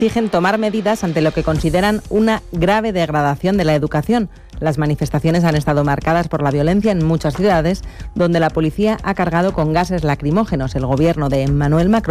exigen tomar medidas ante lo que consideran una grave degradación de la educación. Las manifestaciones han estado marcadas por la violencia en muchas ciudades, donde la policía ha cargado con gases lacrimógenos. El gobierno de Emmanuel Macron